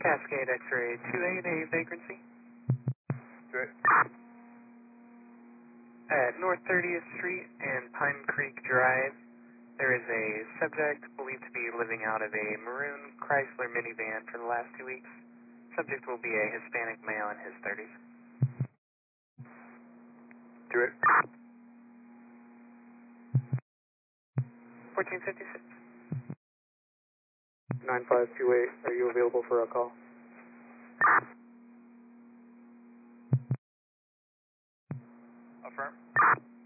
Cascade X-ray 28, a vagrancy. Good. At North 30th Street and Pine Creek Drive, there is a subject believed to be living out of a maroon Chrysler minivan for the last 2 weeks. Subject will be a Hispanic male in his 30s. Good. 1456. 9528, are you available for a call?